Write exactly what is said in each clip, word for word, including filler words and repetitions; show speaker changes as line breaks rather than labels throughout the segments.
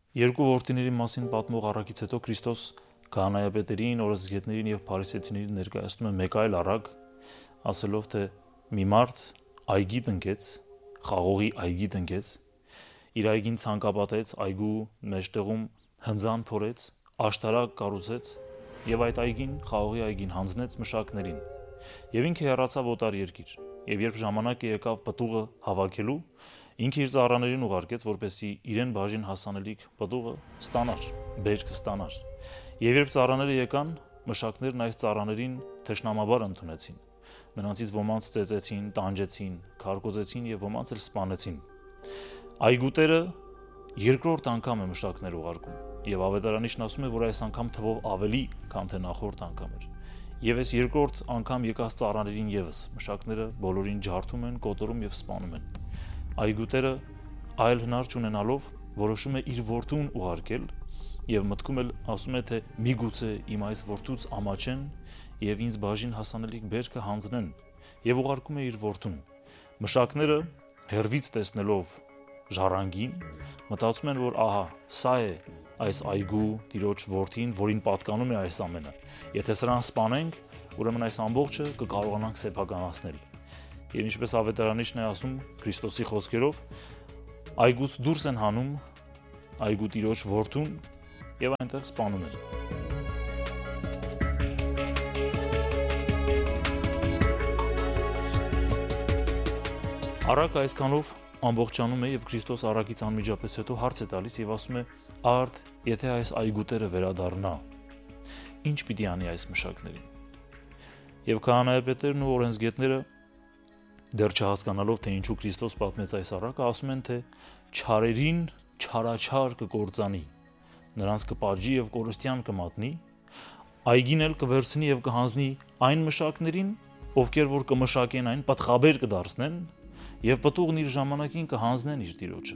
Երկու որդիների մասին պատմող առակից հետո Քրիստոս քահանայապետերին, օրենսգետներին եւ փարիսեցիներին ներկայացնում է մեկ այլ առակ, ասելով թե մի մարդ այգի տնկեց, խաղողի այգի տնկեց, իր այգին ցանկապատեց, այգու մեջտեղում հնձան փորեց, աշտարակ կառուցեց եւ այդ այգին, խաղողի այգին հանձնեց մշակներին։ Եվ ինքը հեռացավ օտար երկիր։ Եվ երբ ժամանակը եկավ պտուղը հավաքելու, ինքը իր ծառաներին ուղարկեց, որպեսզի իրեն բաժին հասանելիք պտուղը ստանար, բերքը ստանար։ Եվ երբ ծառաները եկան, մշակներն այս ծառաներին թշնամաբար ընդունեցին։ Նրանցից ոմանց ծեծեցին, տանջեցին, քարկոծեցին եւ ոմանց էլ սպանեցին։ Այգուտերը երկրորդ անգամ է մշակներ ուղարկում, եւ ավետարանիչն ասում է, որ այս անգամ թվով ավելի, քան թե նախորդ անգամ էր։ Եվ այս երկրորդ անգամ եկած ծառաներին եւս մշակները բոլորին ջարդում են, կոտորում եւ սպանում են։ Այգուտերը այլ հնար չունենալով որոշում է իր որդուն ուղարկել եւ մտքում էլ ասում է, թե միգուցե իմ այս որդուց ամաչեն եւ ինձ բաժին հասանելիք բերքը հանձնեն, եւ ուղարկում է իր որդուն։ Մշակները հերվից տեսնելով ժառանգին մտածում են, որ ահա սա է այս այգու տիրոջ որդին, որին պատկանում է այս ամենը։ Եթե սրան սպանենք, ուրեմն այս ամբողջը կկարողանանք սեփականացնել։ Եվ ինչպես ավետարանիչն է ասում Քրիստոսի խոսքերով, այգուց դուրս են հանում այգու տիրոջ որդուն եւ այնտեղ սպանում են։ Առակը այսքանով ամբողջանում է եւ Քրիստոս առակից անմիջապես հետո հարց է տալիս եւ ասում է. «Արդ, եթե այս այգուտերը վերադառնա, ինչ պիտի անի այս մշակներին»։ Եվ քահանայապետերն ու օրենսգետները դեռ չհասկանալով, թե ինչու Քրիստոս պատմեց այս առակը, ասում են, թե չարերին չարաչար կկործանի, նրանց կպատժի եւ կորստյան կմատնի, այգին էլ կվերցնի եւ կհանձնի այն մշակներին, ովքեր որ կմշակեն այն, պատխաբեր կդարձնեն եւ պտուղն իր ժամանակին կհանձնեն իր տիրոջը։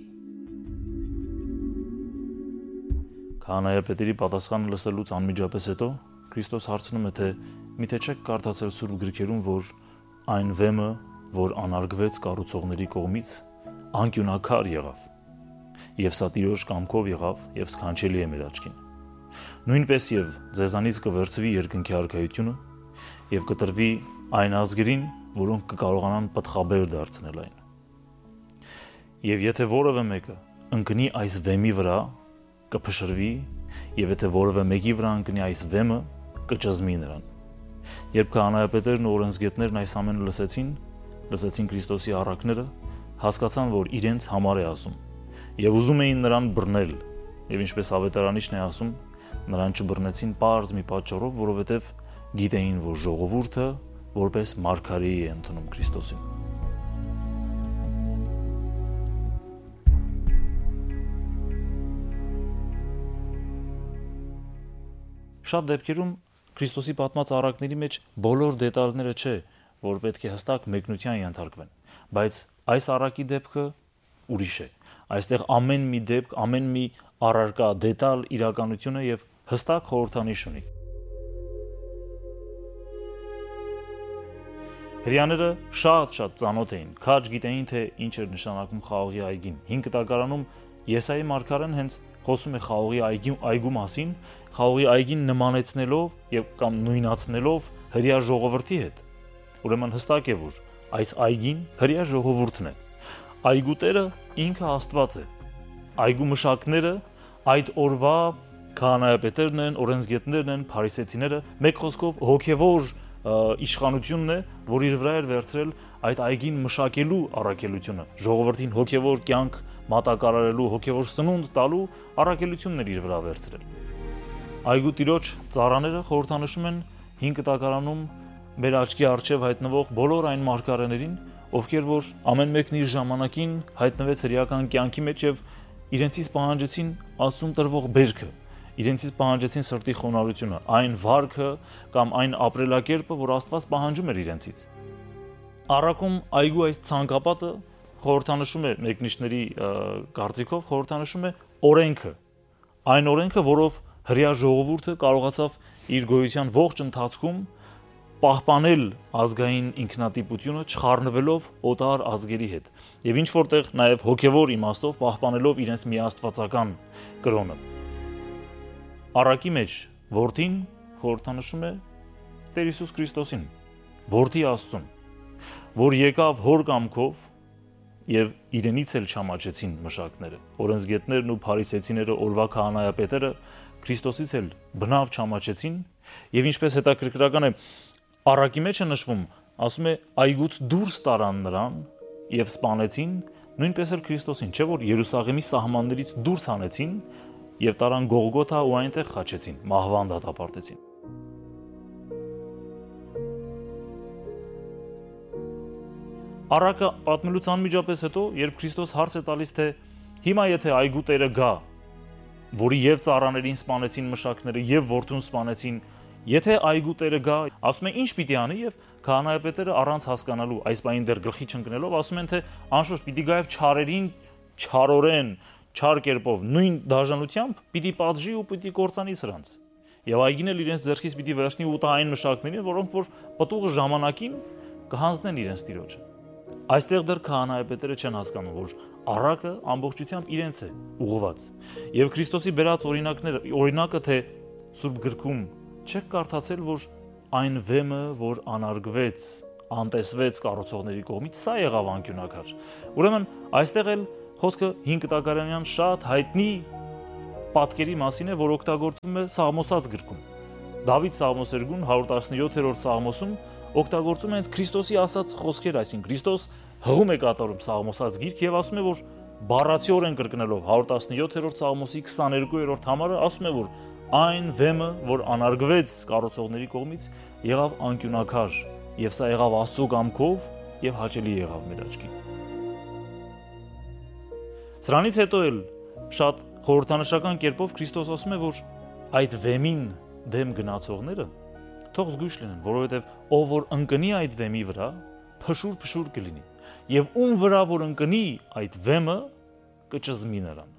Քահանայապետերի պատասխանը լսելուց անմիջապես հետո Քրիստոս հարցնում է, թե միթե չեք կարդացել Սուրբ գրքերում, որ այն վեմը, որ անարգվեց կառուցողների կողմից, անկյունակար եղավ, եւ սա տիրոջ կամքով եղավ եւ սքանչելի է մեր աչքին։ Նույնպես եւ ձեզանից կվերցվի երկնքի արքայությունը եւ կտրվի այն ազգերին, որոնք կկարողանան պատխաբեր դարձնել այն։ Եվ եթե որևէ մեկը ընկնի այս վեմի վրա, կփշրվի, եւ եթե որևէ մեկի վրա ընկնի այս վեմը, կճզմի նրան։ Երբ քահանայապետերն ու օրենսգետներն այս ամենը լսեցին, լսեցին Քրիստոսի առակները, հասկացան, որ իրենց համար է ասում, եւ ուզում էին նրան բռնել, եւ ինչպես ավետարանիչն է ասում, նրան չբռնեցին պարզ մի պատճառով, որովհետեւ գիտեին, որ ժողովուրդը որպես մարգարեի է ընդունում Քրիստոսին։ Շատ դեպքերում Քրիստոսի պատմած առակների մեջ բոլոր դետալները չէ, որ պետք է հստակ մեկնության ենթարկվեն, բայց այս առակի դեպքը ուրիշ է։ Այստեղ ամեն մի դեպք, ամեն մի առարկա, դետալ իրականություն է եւ հստակ խորհրդանիշ ունի։ Հրեաները շատ-շատ ծանոթ էին, քաջ գիտեին, թե ինչ էր նշանակում խաղողի այգին։ հինգ տակարանում Եսայի մարգարեն հենց խոսում է խաղողի այգի, այգու մասին, խաղողի այգին նմանեցնելով եւ կամ նույնացնելով հրեա ժողովրդի հետ։ Ուրեմն հստակ է, որ այս այգին հրեա ժողովուրդն է։ Այգուտերը ինքը Աստված է։ Այգու մշակները այդ օրվա քահանայապետերն են, օրենսգետներն են, փարիսեցիները, մեկ խոսքով հոգևոր իշխանությունն է, որ իր վրա էր վերցրել այդ այգին մշակելու առաքելությունը, ժողովրդին հոգևոր կյանք մատակարարելու, հոգևոր սնունդ տալու առաքելությունն էր իր վրա վերցրել։ Այգու տիրոջ ծառաները խորհրդանշում են հինգ տակարանում մեր աչքի առջև հայտնվող բոլոր այն մարգարեներին, ովքեր որ ամեն մեկն իր ժամանակին հայտնվեց հրեական կյանքի մեջ եւ իրենցից պահանջեցին Աստծուն տրվող բերքը, իրենցից պահանջեցին սրտի խոնարհությունը, այն վարքը կամ այն ապրելակերպը, որ Աստված պահանջում էր իրենցից։ Առաքում այգու այս ցանկապատը խորհրդանշում է մեկնիշների կարծիքով խորհրդանշում է օրենքը, այն օրենքը, որով հրեա ժողովուրդը կարողացավ իր գոյության ողջ ընթացքում պահպանել ազգային ինքնատիպությունը չխառնվելով օտար ազգերի հետ եւ ինչ որտեղ նաեւ հոգեվոր իմաստով պահպանելով իրենց միաստվածական կրոնը։ Առակի մեջ որդին խորհրդանշում է Տեր Հիսուս Քրիստոսին, որդի Աստծուն, որ եկավ հոր կամքով եւ իրենից էլ չամաչեցին մշակները, օրենսգետներն ու փարիսեցիները, օրվա քահանայապետերը Քրիստոսից էլ բնավ չամաչեցին եւ ինչպես հետաքրքրական է առակի մեջ է նշվում, ասում է այգուց դուրս տարան նրան եւ սպանեցին, նույնպես էլ Քրիստոսին, չէ՞ որ Երուսաղեմի սահմաններից դուրս հանեցին եւ տարան Գողգոթա ու այնտեղ խաչեցին, մահվան դատապարտեցին։ Առակը պատմելուց անմիջապես հետո, երբ Քրիստոս հարց է տալիս, թե հիմա եթե այգու տերը գա, որի եւ ծառաներին սպանեցին մշակները եւ որդուն սպանեցին, եթե այգու տերը գա, ասում է ինչ պիտի անի եւ քահանայապետերը առանց հասկանալու այս բանին դեռ գլխի չընկնելով ասում են թե անշուշտ պիտի գա եւ չարերին չարորեն, չար կերպով, նույն դաժանությամբ պիտի պատժի ու պիտի կործանի սրանց։ Եվ այգին էլ իրենց ձեռքից պիտի վերցնի ու տա այն մշակներին, որոնք որ պտուղը ժամանակին կհանձնեն իրենց տիրոջը։ Այստեղ դեռ քահանայապետերը չեն հասկանում, որ առակը ամբողջությամբ իրենց է ուղղված։ Եվ Քրիստոսի բերած օրինակները, օրինակը թե Սուրբ գրքում չեք կարդացել, որ այն վեմը, որ անարգվեց, անտեսվեց կառուցողների կողմից, սա եղավ անկյունակար։ Ուրեմն այստեղ էլ խոսքը հինգ տակարանյան շատ հայտնի պատկերի մասին է, որ օգտագործվում է Սաղմոսած գրքում։ Դավիթ Սաղմոսերգուն հարյուր տասնյոթերորդ Սաղմոսում օգտագործում է հենց Քրիստոսի ասած խոսքեր, այսինքն Քրիստոս հղում է կատարում Սաղմոսած գիրք եւ ասում է, որ բառացիորեն կրկնելով հարյուր տասնյոթերորդ Սաղմոսի քսաներկուերորդ համարը ասում է, որ այն վեմը, որ անարգվեց կառուցողների կողմից, եղավ անկյունակար եւ սա եղավ Աստծո կամքով եւ հաճելի եղավ մեր աչքին։ Սրանից հետո էլ շատ խորհրդանշական կերպով Քրիստոս ասում է, որ այդ վեմին դեմ գնացողները թող զգույշ լինեն, որովհետև ով որ ընկնի այդ վեմի վրա, փշուր-փշուր կլինի, եւ ում վրա որ ընկնի այդ վեմը, կճզմի նրան։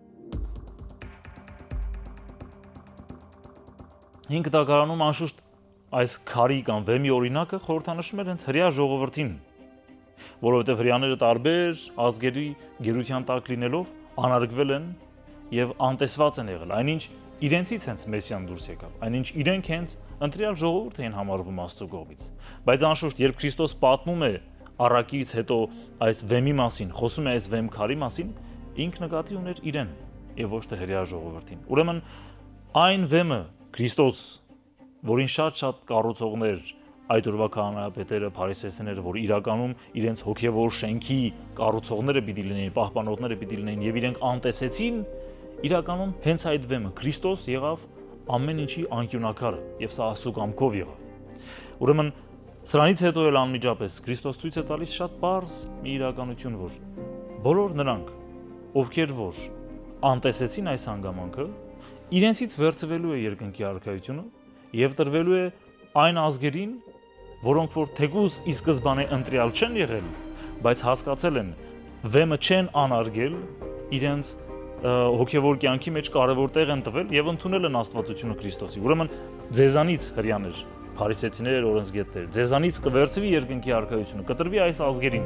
Հինգ տակարանում անշուշտ այս քարի կամ վեմի օրինակը խորհրդանշում էր հենց հրեա ժողովրդին, որովհետև հրեաները տարբեր ազգերի գերության տակ լինելով անարգվել են եւ անտեսված են եղել, այնինչ իրենցից հենց Մեսիան դուրս եկավ, այնինչ իրենք հենց ընտրյալ ժողովուրդ էին համարվում Աստծո կողմից։ Բայց անշուշտ երբ Քրիստոս պատմում է առակից հետո այս վեմի մասին, խոսում է այս վեմ քարի մասին, ինքը նկատի ուներ իրեն եւ ոչ թե հրեա ժողովրդին։ Ուրեմն այն վեմը Քրիստոս, որին շատ-շատ կառուցողներ, այդ օրվա քահանայապետերը, փարիսեցիները, որ իրականում իրենց հոգեվոր շենքի կառուցողները պիտի լինեին, պահպանողները պիտի լինեին եւ իրենք անտեսեցին, իրականում հենց այդ վեմը Քրիստոս եղավ ամեն ինչի անկյունակարը եւ սա Աստծո կամքով եղավ։ Ուրեմն սրանից հետո էլ անմիջապես Քրիստոս ցույց է տալիս շատ པարզ մի իրականություն, որ բոլոր նրանք, ովքեր որ անտեսեցին այս հանգամանքը, իրենցից վերցվելու է երկնքի արքայությունը եւ տրվելու է այն ազգերին, որոնք որ թեկուզ ի սկզբանե ընտրյալ չեն եղել, բայց հասկացել են վեմը չեն անարգել, իրենց հոգևոր կյանքի մեջ կարևոր տեղ են տվել եւ ընդունել են Աստվածությունը Քրիստոսի։ Ուրեմն ձեզանից հрьяաներ, փարիսեցիներ, օրենսգետներ, ձեզանից կվերցվի երկնքի արքայությունը, կտրվի այս ազգերին։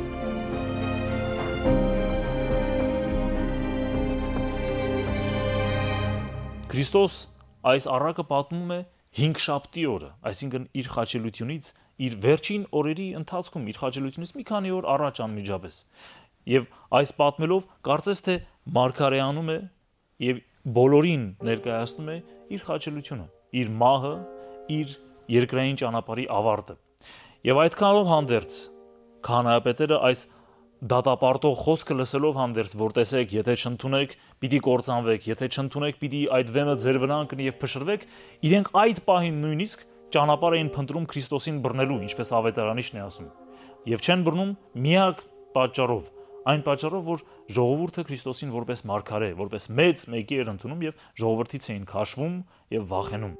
Քրիստոս այս առակը պատմում է հինգշաբթի օրը, այսինքն իր խաչելությունից, իր վերջին օրերի ընթացքում, իր խաչելությունից մի քանի օր առաջ անմիջապես։ Եվ այս պատմելով կարծես թե մարգարեանում է եւ բոլորին ներկայացնում է իր խաչելությունը, իր մահը, իր երկրային ճանապարհի ավարտը։ Եվ այդքանով հանդերձ քահանայապետերը այս դատապարտող խոսքը լսելով հանդերձ, որ տեսեք, եթե չընդունեք, պիտի կործանվեք, եթե չընդունեք, պիտի այդ վեմը ձեր վրա ընկնի եւ փշրվեք, իրենք այդ պահին նույնիսկ ճանապարհ էին փնտրում Քրիստոսին բռնելու, ինչպես ավետարանիչն է ասում։ Եվ չեն բռնում միակ պատճառով, այն պատճառով, որ ժողովուրդը Քրիստոսին որպես մարգարե, որպես մեծ մեկի էր ընդունում եւ ժողովրդից էին քաշվում եւ վախենում։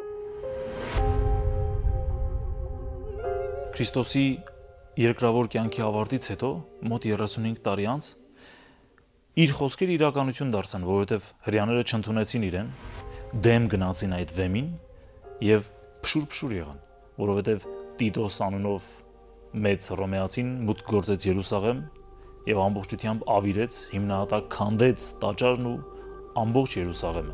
Քրիստոսի երկրավոր կյանքի ավարտից հետո, մոտ երեսունհինգ տարի անց, իր խոսքերը իրականություն դարձան, որովհետև հрьяաները չընդունեցին իրեն, դեմ գնացին այդ վեմին եւ փշուր-փշուր եղան, որովհետև Տիտոս անունով մեծ հռոմեացին մուտք գործեց Երուսաղեմ եւ ամբողջությամբ ավիրեց, հիմնահատակ քանդեց տաճարն ու ամբողջ Երուսաղեմը։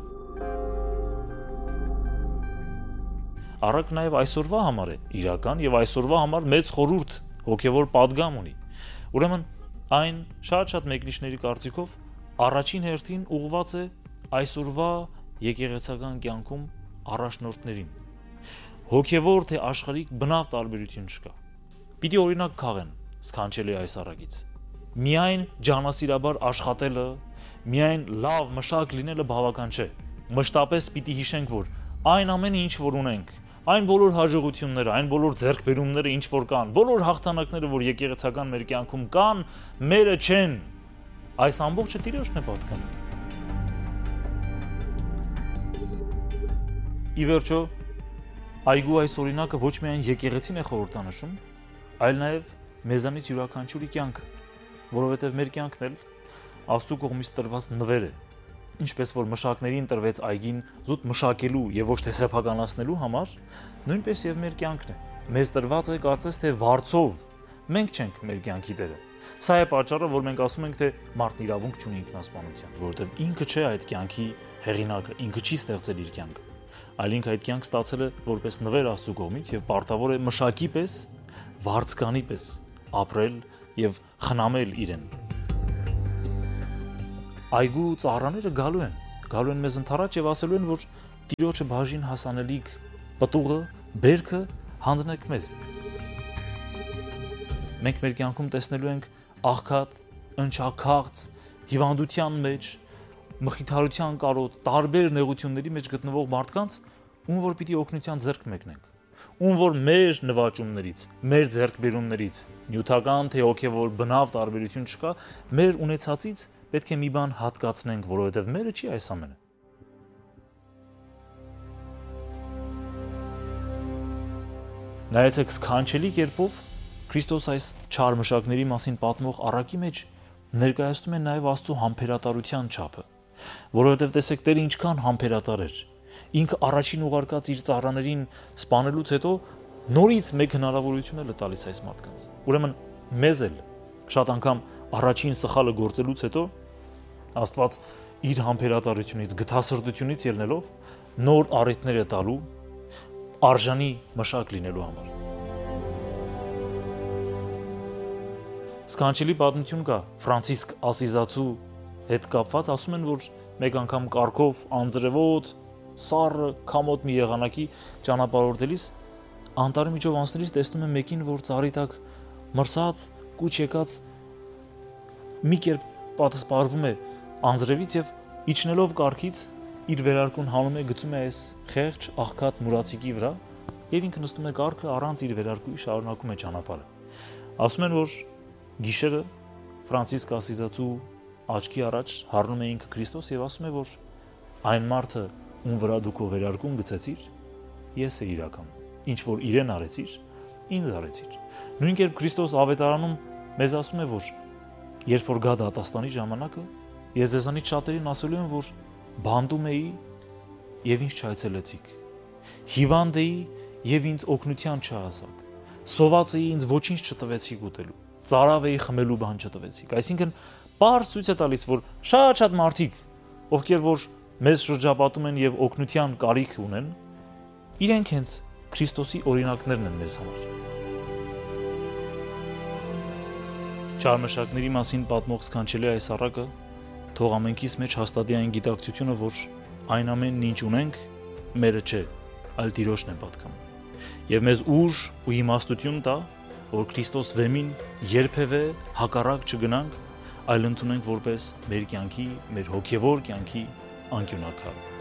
Առաք նաեւ այսօրվա համար է իրական եւ այսօրվա համար մեծ խորհուրդ հոգեվոր падգամ ունի։ Ուրեմն այն շատ-շատ մեկնիչների կարծիքով առաջին հերթին ուղղված է այսօրվա եկեղեցական կյանքում առաջնորդներին։ Հոգևոր թե աշխարհիկ բնավ տարբերություն չկա։ Պիտի օրինակ քաղեն սքանչելի այս առակից։ Միայն ջանասիրաբար աշխատելը, միայն լավ մշակ լինելը բավական չէ։ Մշտապես պիտի հիշենք, որ այն ամենը, ինչ որ ունենք, այն բոլոր հաջողությունները, այն բոլոր ձեռքբերումները, ինչ որ կան, բոլոր հաղթանակները, որ եկեղեցական մեր կյանքում կան, մերը չեն։ Այս ամբողջը Տիրոջն է պատկանում։ Ի վերջո, այգու այս օրինակը ոչ միայն եկեղեցին է խորհրդանշում, այլ նաև մեզանից յուրաքանչյուրի կյանքը, որովհետև մեր կյանքն էլ Աստծո կողմից տրված նվեր է, ինչպես որ մշակներին տրվեց այգին զուտ մշակելու եւ ոչ թե սեփականացնելու համար, նույնպես եւ մեր կյանքն է։ Մեզ տրված է կարծես թե վարձով, մենք չենք մեր կյանքի տերը։ Սա է պատճառը, որ մենք ասում ենք, թե մարդն իրավունք չունի ինքնասպանության, որովհետև ինքը չէ այդ կյանքի հեղինակը, ինքը չի ստեղծել իր կյանքը, այլ ինքը այդ կյանք ստացել է որպես նվեր Աստծո կողմից եւ պարտավոր է մշակի պես, վարձկանի պես ապրել եւ խնամել իրեն։ Այգու ծառաները գալու են, գալու են մեզ ընթառաջ եւ ասելու են, որ Տիրոջը բաժին հասանելիք պտուղը, բերքը հանձնեք մեզ։ Մենք մեր կյանքում տեսնելու ենք աղքատ, ընչաքաղց, հիվանդության մեջ, մխիթարության կարոտ, տարբեր նեղությունների մեջ գտնվող մարդկանց, ում որ պիտի օգնության ձեռք մեկնենք, ում որ մեր նվաճումներից, մեր ձեռքբերումներից, նյութական թե հոգևոր բնավ տարբերություն չկա, մեր ունեցածից պետք է մի բան հատկացնենք, որովհետև մերը չի այս ամենը։ Նայեցեք սքանչելի կերպով Քրիստոս այս չար մշակների մասին պատմող առակի մեջ ներկայացնում է նաև Աստծո համբերատարության չափը, որովհետև տեսեք Տերը ինչքան համբերատար էր։ Ինքը առաջին ուղարկած իր ծառաներին սպանելուց հետո նորից մեկ հնարավորություն է տալիս այս մարդկանց։ Ուրեմն մեզ էլ շատ անգամ առաջին սխալը գործելուց հետո Աստված իր համբերատարությունից, գթասրտությունից ելնելով նոր առիթներ է տալու արժանի մշակ լինելու համար։ Սքանչելի պատմություն կա Ֆրանցիսկ Ասիզացու հետ կապված, ասում են, որ մեկ անգամ կառքով անձրևոտ, սառը, քամոտ մի եղանակի ճանապարհորդելիս անտառի միջով անցնելիս տեսնում եմ մեկին, որ ծառի տակ մրսած, կուչ եկած մի կերպ պատսպարվում է անձրևից եւ իջնելով կառքից իր վերարկուն հանում է, գցում է այս խեղճ աղքատ մուրացիկի վրա եւ ինքը նստում է կառքը առանց իր վերարկուի շարունակում է ճանապարհը։ Ասում են, որ գիշերը Ֆրանցիսկ Ասիզացու աչքի առաջ հառնում է ինքը Քրիստոս եւ ասում է, որ այն մարդը, ում վրա դու քո վերարկուն գցեցիր, ես է իրական, ինչ որ իրեն արեցիր, ինձ արեցիր։ Նույն կերպ Քրիստոս ավետարանում մեզ ասում է, որ երբ որ գա դատաստանի ժամանակը, ես ձեզանից շատերին ասելու եմ, որ բանդում էի եւ ինձ չայցելեցիք, հիվանդ էի եւ ինձ օգնության չհասաք, սոված էի, ինձ ոչինչ չտվեցիք ուտելու, ծարավ էի, խմելու բան չտվեցիք։ Այսինքն պարզ ցույց է տալիս, որ շատ-շատ մարդիկ, ովքեր որ մեզ շրջապատում են եւ օգնության կարիք ունեն, իրենք հենց Քրիստոսի օրինակներն են մեզ համար։ Չարմշակների մասին պատմող սքանչելի այս առակը թող ամենքիս մեջ հաստատի այն գիտակցությունը, որ այն ամենն ինչ ունենք, մերը չէ, այլ Տիրոջն է պատկանում։ Եվ մեզ ուժ ու իմաստություն տա, որ Քրիստոս վեմին երբևէ հակառակ չգնանք, այլ ընդունենք որպես մեր կյանքի, մեր հոգևոր կյանքի անկյունակալ։